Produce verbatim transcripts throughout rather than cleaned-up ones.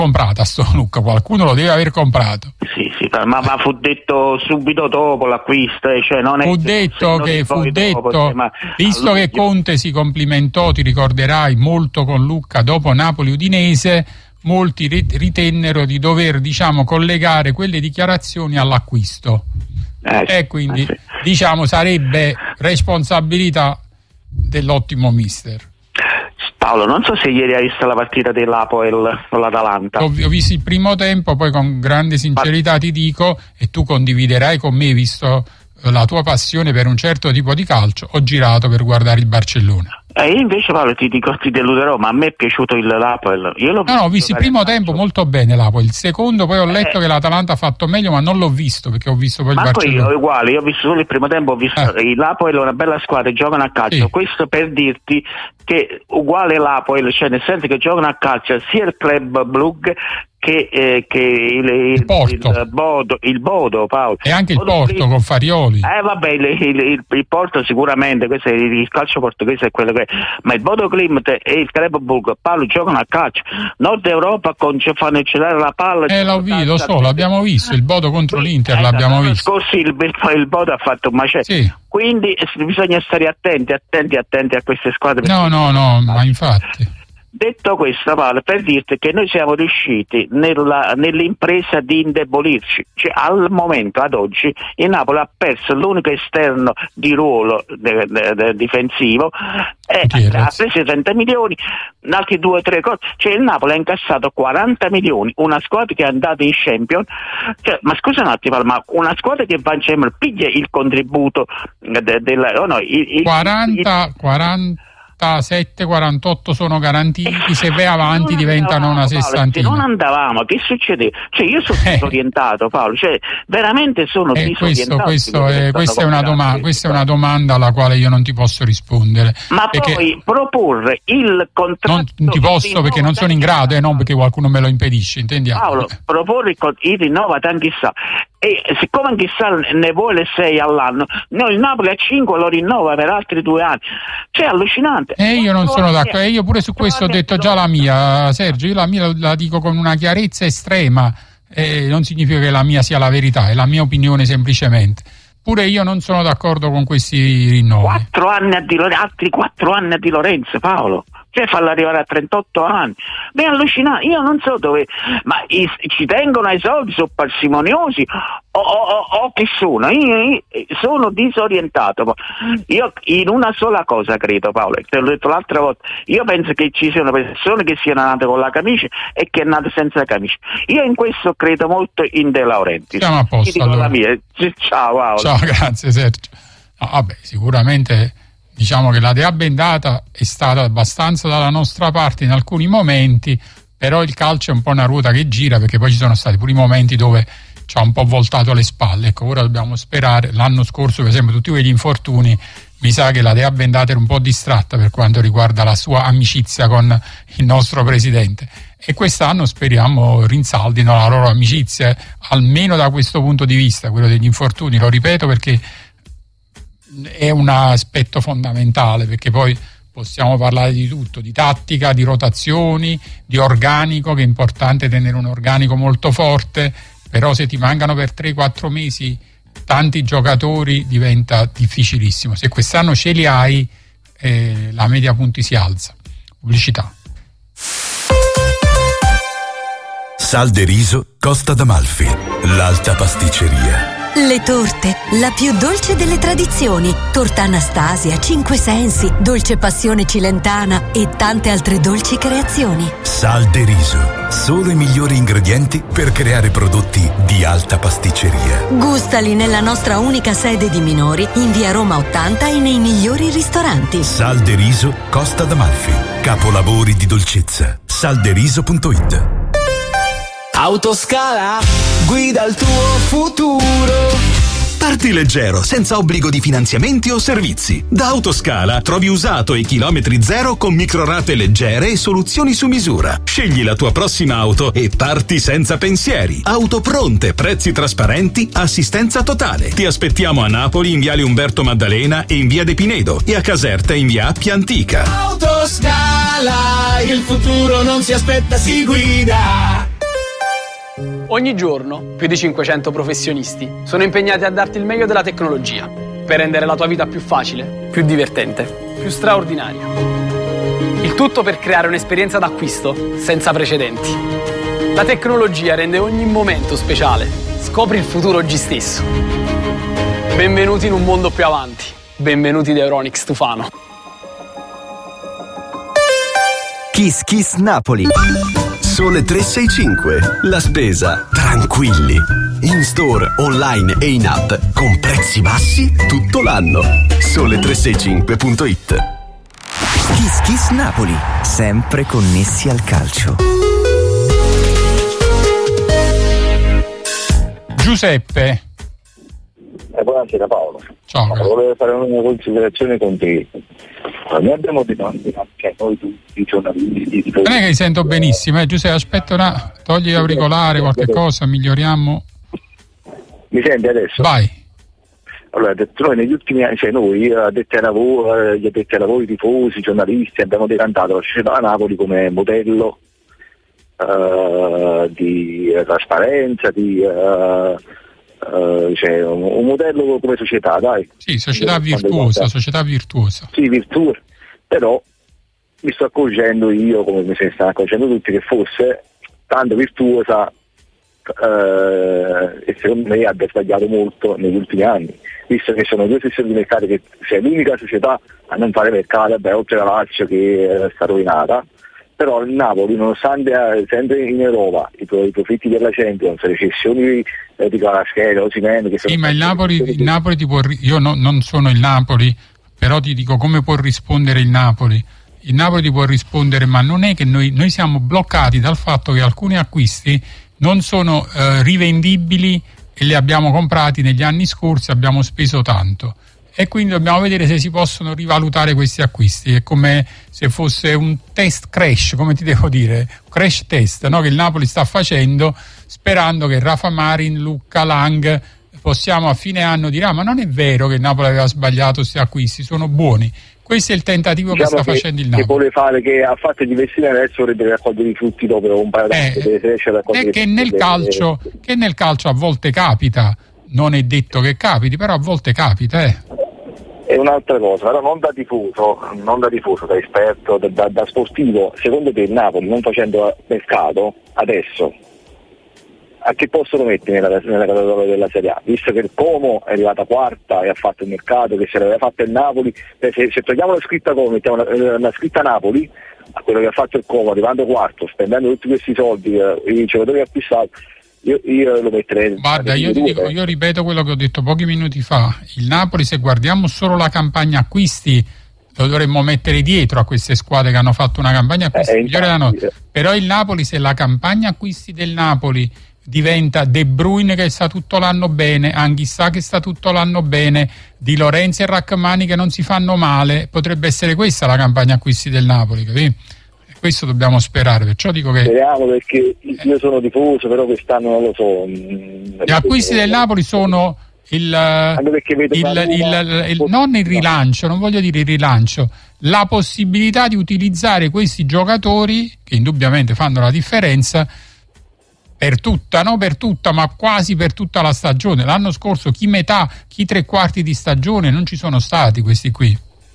comprata sto Lucca, qualcuno lo deve aver comprato. Sì, sì, ma, ma fu detto subito dopo l'acquisto, cioè non è fu detto che fu detto dopo, ma visto che Conte si complimentò, ti ricorderai, molto con Lucca dopo Napoli Udinese, molti ritennero di dover, diciamo, collegare quelle dichiarazioni all'acquisto. Eh, e quindi, eh, sì. diciamo, sarebbe responsabilità dell'ottimo mister. Paolo, non so se ieri hai visto la partita dell'Apoel con l'Atalanta. Ho, ho visto il primo tempo, poi con grande sincerità ti dico, e tu condividerai con me, visto la tua passione per un certo tipo di calcio, ho girato per guardare il Barcellona. E io invece, Paolo, ti dico, ti deluderò, ma a me è piaciuto il l'Apoel. Io l'ho no, no, ho visto il primo tempo molto bene l'Apoel, il secondo poi ho letto eh. che l'Atalanta ha fatto meglio, ma non l'ho visto perché ho visto poi il ma Barcellona. Ma poi io uguale, io ho visto solo il primo tempo, ho visto eh. l'Apoel è una bella squadra, giocano a calcio, sì. Questo per dirti che uguale l'Apoel, cioè nel senso che giocano a calcio sia il club Brugge che, eh, che il, il, Porto. il Bodo, il Bodo, Paolo. E anche il Bodo Porto Clip. Con Farioli. Eh vabbè, il, il, il, il Porto sicuramente, questo è il, il calcio portoghese è quello che è. Ma il Bodo Klimt e il Club Brugge, Paolo, giocano a calcio. Nord Europa con, fanno eccelare la palla. Eh lo, vi, lo so, l'abbiamo visto, il Bodo contro sì, l'Inter eh, l'abbiamo visto. Scorsi il, il Bodo ha fatto un macello. Sì. Quindi bisogna stare attenti, attenti, attenti a queste squadre. No, no, no, ma infatti. Detto questo, Paolo, per dirti che noi siamo riusciti nella, nell'impresa di indebolirci, cioè al momento, ad oggi, il Napoli ha perso l'unico esterno di ruolo de, de, de, difensivo e ha preso trenta milioni, altri due o tre cose, cioè il Napoli ha incassato quaranta milioni, una squadra che è andata in Champions, cioè, ma scusa un attimo, ma una squadra che va in Champions piglia il contributo de, de, oh no, il, il, quaranta, il, quaranta quarantasette quarantotto sono garantiti, se vai avanti diventano una sessantina. Se non andavamo, che succede? Cioè io sono eh. disorientato, Paolo, cioè veramente sono eh, disorientato. Questo, questo è, questa, è una doma- questa è una domanda alla quale io non ti posso rispondere. Ma poi proporre il contratto... Non ti posso perché non sono in grado, e eh, non perché qualcuno me lo impedisce, intendiamo. Paolo, proporre il rinnova tanti sa. E siccome chissà ne vuole sei all'anno, noi il Napoli a cinque lo rinnova per altri due anni, cioè allucinante. E io non sono d'accordo, e io pure su questo ho detto già la mia, Sergio, io la mia la dico con una chiarezza estrema, e non significa che la mia sia la verità, è la mia opinione semplicemente. Pure io non sono d'accordo con questi rinnovi. Quattro anni a Di Lorenzo, altri quattro anni a Di Lorenzo, Paolo. Cioè farlo arrivare a trentotto anni, beh, allucinante. Io non so dove, ma i, ci tengono ai soldi, sono parsimoniosi o, o, o, o che sono? Io, io sono disorientato. Io in una sola cosa credo, Paolo, te l'ho detto l'altra volta, io penso che ci siano persone che siano nate con la camicia e che nate senza camicia. Io in questo credo molto in De Laurentiis. Siamo a posto, allora. La mia. Ciao, Paolo. Ciao, grazie Sergio. No, vabbè, sicuramente diciamo che la dea bendata è stata abbastanza dalla nostra parte in alcuni momenti, però il calcio è un po' una ruota che gira, perché poi ci sono stati pure i momenti dove ci ha un po' voltato le spalle. Ecco, ora dobbiamo sperare. L'anno scorso, per esempio, tutti quegli infortuni, mi sa che la dea bendata era un po' distratta per quanto riguarda la sua amicizia con il nostro presidente, e quest'anno speriamo rinsaldino la loro amicizia, almeno da questo punto di vista, quello degli infortuni, lo ripeto perché è un aspetto fondamentale, perché poi possiamo parlare di tutto, di tattica, di rotazioni, di organico, che è importante tenere un organico molto forte, però se ti mancano per tre quattro mesi tanti giocatori diventa difficilissimo. Se quest'anno ce li hai, eh, la media punti si alza. Pubblicità. Sal de Riso Costa d'Amalfi, l'alta pasticceria. Le torte, la più dolce delle tradizioni. Torta Anastasia, Cinque Sensi, Dolce Passione Cilentana e tante altre dolci creazioni. Sal de Riso, solo i migliori ingredienti per creare prodotti di alta pasticceria. Gustali nella nostra unica sede di Minori, in via Roma ottanta e nei migliori ristoranti. Sal de Riso Costa d'Amalfi, capolavori di dolcezza. salderiso punto it. Autoscala, guida il tuo futuro. Parti leggero, senza obbligo di finanziamenti o servizi. Da Autoscala trovi usato e chilometri zero con microrate leggere e soluzioni su misura. Scegli la tua prossima auto e parti senza pensieri. Auto pronte, prezzi trasparenti, assistenza totale. Ti aspettiamo a Napoli in viale Umberto Maddalena e in via De Pinedo, e a Caserta in via Appia Antica. Autoscala, il futuro non si aspetta, si guida. Ogni giorno più di cinquecento professionisti sono impegnati a darti il meglio della tecnologia per rendere la tua vita più facile, più divertente, più straordinaria. Il tutto per creare un'esperienza d'acquisto senza precedenti. La tecnologia rende ogni momento speciale. Scopri il futuro oggi stesso. Benvenuti in un mondo più avanti. Benvenuti da Euronics Tufano. Kiss Kiss Napoli. Sole tre sei cinque. La spesa tranquilli. In store, online e in app con prezzi bassi tutto l'anno. Sole tre sei cinque punto it. Kiss Kiss Napoli. Sempre connessi al calcio. Giuseppe. Eh, buonasera Paolo. Ciao. Volevo fare una considerazione con te. Noi abbiamo demandi anche noi tutti i giornalisti. Non è che mi sento benissimo, eh, Giuseppe, aspetta una, togli l'auricolare, qualche cosa, miglioriamo. Mi senti adesso? Vai. Allora, noi negli ultimi anni, cioè noi addetti ai lavori, gli addetti ai lavori, tifosi, giornalisti, abbiamo decantato la società Napoli come modello uh, di trasparenza, di uh, uh, cioè un, un modello come società, dai. Sì, società virtuosa, società virtuosa. Sì, virtuosa, però mi sto accorgendo io, come mi se ne stanno accorgendo tutti, che forse tanto virtuosa uh, e secondo me abbia sbagliato molto negli ultimi anni, visto che sono due sessioni di mercato che sei l'unica società a non fare mercato, beh, oltre la Lazio che è stata rovinata, però il Napoli, nonostante eh, sempre in Europa i, pro, i profitti della Champions, le cessioni eh, di Kvaratskhelia, Osimhen, che sono... Sì, ma il Napoli, il Napoli ti può, io no, non sono il Napoli, però ti dico come può rispondere il Napoli. Il Napoli ti può rispondere, ma non è che noi, noi siamo bloccati dal fatto che alcuni acquisti non sono eh, rivendibili e li abbiamo comprati negli anni scorsi, abbiamo speso tanto e quindi dobbiamo vedere se si possono rivalutare questi acquisti. È come se fosse un test crash, come ti devo dire, crash test, no? Che il Napoli sta facendo sperando che Rafa Marin, Lucca, Lang possiamo a fine anno dire ah, ma non è vero che il Napoli aveva sbagliato questi acquisti, sono buoni. Questo è il tentativo diciamo che sta che, facendo il Napoli. Che vuole fare, che ha fatto gli investimenti adesso vorrebbe raccogliere i frutti dopo un paio d'anni. Eh, è che nel, calcio, che nel calcio a volte capita, non è detto che capiti, però a volte capita. Eh. È un'altra cosa, però non da tifoso, non da tifoso, da esperto, da, da, da sportivo, secondo te il Napoli non facendo mercato adesso a che possono mettere nella, nella categoria della Serie A, visto che il Como è arrivata quarta e ha fatto il mercato che se l'aveva fatto il Napoli, se, se togliamo la scritta Como, mettiamo la, la scritta Napoli a quello che ha fatto il Como arrivando quarto, spendendo tutti questi soldi, eh, i giocatori acquistati, io, io lo metterei. Guarda, io ti dico, io ripeto quello che ho detto pochi minuti fa, il Napoli, se guardiamo solo la campagna acquisti, lo dovremmo mettere dietro a queste squadre che hanno fatto una campagna acquisti eh, migliore da noi, però il Napoli, se la campagna acquisti del Napoli diventa De Bruyne che sta tutto l'anno bene, Anghissà che sta tutto l'anno bene, Di Lorenzo e Rachmani che non si fanno male, potrebbe essere questa la campagna acquisti del Napoli, capì? Questo dobbiamo sperare, perciò dico che speriamo, perché io sono tifoso, però quest'anno non lo so. Gli acquisti del Napoli sono il, il, il, il, il non il rilancio, non voglio dire il rilancio, la possibilità di utilizzare questi giocatori che indubbiamente fanno la differenza per tutta, non per tutta, ma quasi per tutta la stagione. L'anno scorso chi metà, chi tre quarti di stagione non ci sono stati questi qui.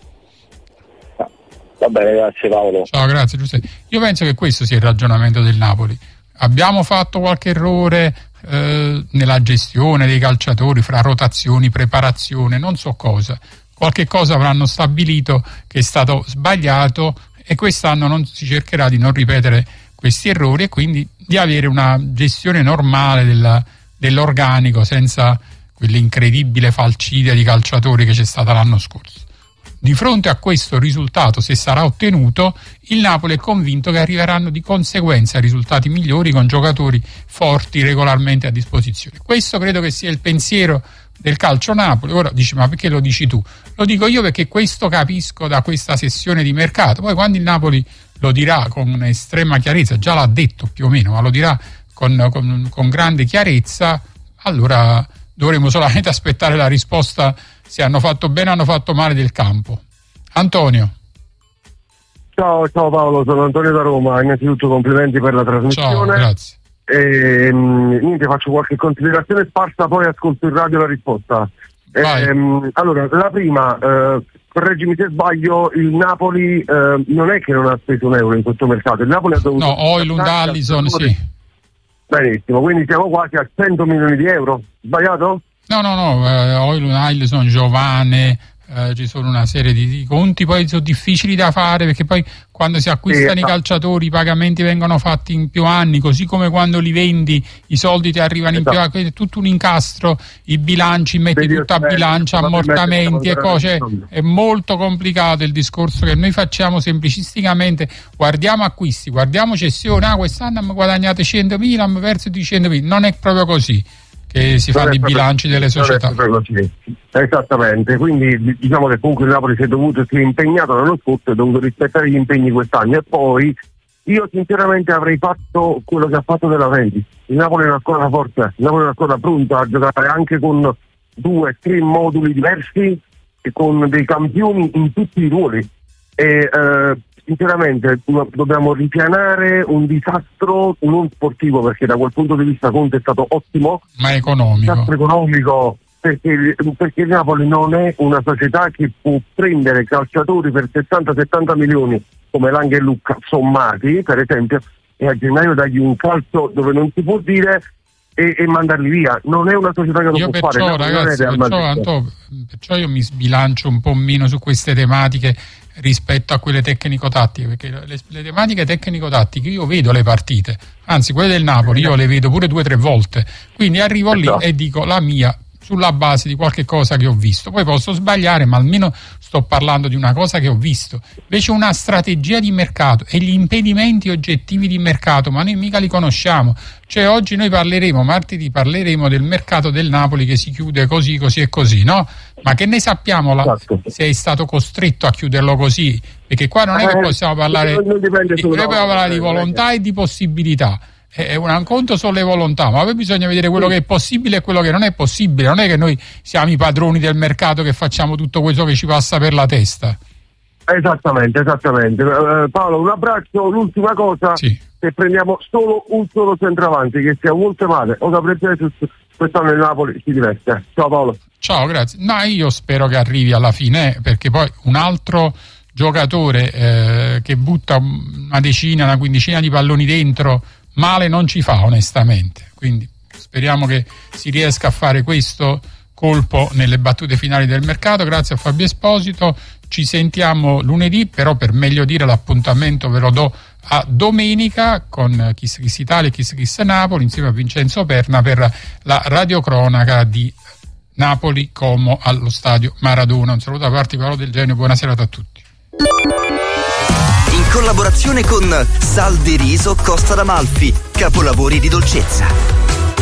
Va bene, grazie Paolo. Ciao, grazie Giuseppe. Io penso che questo sia il ragionamento del Napoli. Abbiamo fatto qualche errore eh, nella gestione dei calciatori, fra rotazioni, preparazione, non so cosa. Qualche cosa avranno stabilito che è stato sbagliato e quest'anno non si cercherà di non ripetere questi errori e quindi di avere una gestione normale della, dell'organico senza quell'incredibile falcidia di calciatori che c'è stata l'anno scorso. Di fronte a questo risultato, se sarà ottenuto, il Napoli è convinto che arriveranno di conseguenza risultati migliori con giocatori forti regolarmente a disposizione. Questo credo che sia il pensiero del calcio Napoli. Ora dici, ma perché lo dici tu? Lo dico io perché questo capisco da questa sessione di mercato. Poi quando il Napoli lo dirà con estrema chiarezza, già l'ha detto più o meno, ma lo dirà con, con, con grande chiarezza, allora dovremo solamente aspettare la risposta se hanno fatto bene o hanno fatto male del campo. Antonio. Ciao, ciao Paolo, sono Antonio da Roma, innanzitutto complimenti per la trasmissione. Ciao, grazie. E, niente, faccio qualche considerazione sparsa, poi ascolto in radio la risposta. E, allora, la prima, eh, correggimi se sbaglio, il Napoli eh, non è che non ha speso un euro in questo mercato, il Napoli ha dovuto... No, Højlund, Alisson, sì. Benissimo, quindi siamo quasi a cento milioni di euro, sbagliato? No, no, no, eh, Højlund, Alisson, Giovane, eh, ci sono una serie di, di conti, poi sono difficili da fare perché poi quando si acquistano sì, i calciatori i pagamenti vengono fatti in più anni, così come quando li vendi i soldi ti arrivano esatto. in più anni, è tutto un incastro, i bilanci, metti Vedi tutto a bilancio, ammortamenti e cose, è molto complicato il discorso che noi facciamo semplicisticamente, guardiamo acquisti, guardiamo cessioni, ah quest'anno abbiamo guadagnato centomila, abbiamo perso duecentomila, non è proprio così che si fanno i bilanci delle società. Esattamente, quindi diciamo che comunque il Napoli si è dovuto, si è impegnato l'anno scorso e ha dovuto rispettare gli impegni quest'anno, e poi io sinceramente avrei fatto quello che ha fatto della Ventis. Il Napoli è una squadra forte, il Napoli è una squadra pronta a giocare anche con due, tre moduli diversi e con dei campioni in tutti i ruoli, e eh, sinceramente dobbiamo ripianare un disastro non sportivo, perché da quel punto di vista Conte è stato ottimo, ma economico, disastro economico perché, perché il Napoli non è una società che può prendere calciatori per sessanta settanta milioni come Lang e Lucca sommati per esempio, e a gennaio dargli un calcio dove non si può dire e, e mandarli via. Non è una società che lo io può perciò, fare ragazzi, perciò, Anto, perciò io mi sbilancio un po' meno su queste tematiche rispetto a quelle tecnico-tattiche, perché le, le tematiche tecnico-tattiche io vedo le partite, anzi quelle del Napoli io le vedo pure due o tre volte, quindi arrivo lì e dico la mia sulla base di qualche cosa che ho visto, poi posso sbagliare ma almeno sto parlando di una cosa che ho visto. Invece una strategia di mercato e gli impedimenti oggettivi di mercato, ma noi mica li conosciamo, cioè oggi noi parleremo, martedì parleremo del mercato del Napoli che si chiude così, così e così, no? Ma che ne sappiamo la, esatto. se è stato costretto a chiuderlo così, perché qua non è che possiamo parlare, non di, noi dobbiamo parlare di volontà e di possibilità. È un conto sono le volontà, ma poi bisogna vedere quello che è possibile e quello che non è possibile. Non è che noi siamo i padroni del mercato che facciamo tutto quello che ci passa per la testa. Esattamente, esattamente. Uh, Paolo, un abbraccio. L'ultima cosa, sì. se prendiamo solo un solo centravanti, che sia molto male o Gabriele Jesus, quest'anno il Napoli si diverte. Ciao Paolo. Ciao, grazie. No, io spero che arrivi alla fine, eh, perché poi un altro giocatore eh, che butta una decina, una quindicina di palloni dentro male non ci fa onestamente, quindi speriamo che si riesca a fare questo colpo nelle battute finali del mercato. Grazie a Fabio Esposito, ci sentiamo lunedì, però per meglio dire l'appuntamento ve lo do a domenica con Kiss Kiss Italia e Kiss Kiss Napoli insieme a Vincenzo Perna per la radiocronaca di Napoli Como allo stadio Maradona. Un saluto da parte di Paolo Del Genio, buona serata a tutti. In collaborazione con Sal de Riso Costa d'Amalfi, capolavori di dolcezza.